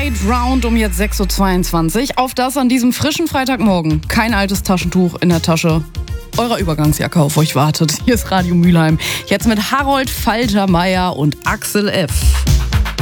Right Round um jetzt 6.22 Uhr. Auf das an diesem frischen Freitagmorgen kein altes Taschentuch in der Tasche eurer Übergangsjacke auf euch wartet. Hier ist Radio Mülheim. Jetzt mit Harold Faltermeier und Axel F.